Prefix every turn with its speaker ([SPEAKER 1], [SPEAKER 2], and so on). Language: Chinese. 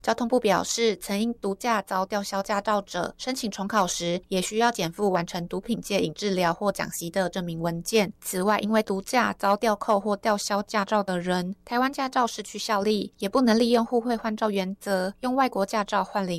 [SPEAKER 1] 交通部表示，曾因毒驾遭吊销驾照者，申请重考时也需要减负完成毒品戒瘾治疗或讲习的证明文件。此外，因为毒驾遭吊扣或吊销驾照的人，台湾驾照失去效力，也不能利用互惠换照原则，用外国驾照换领